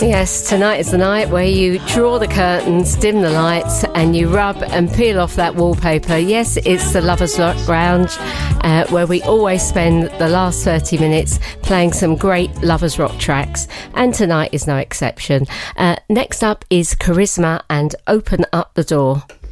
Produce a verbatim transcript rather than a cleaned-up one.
Yes, tonight is the night where you draw the curtains, dim the lights, and you rub and peel off that wallpaper. Yes, it's the Lovers Lounge, uh, where we always spend the last thirty minutes playing some great Lovers Rock tracks, and tonight is no exception. Uh, next up is Charisma and Open Up the Door.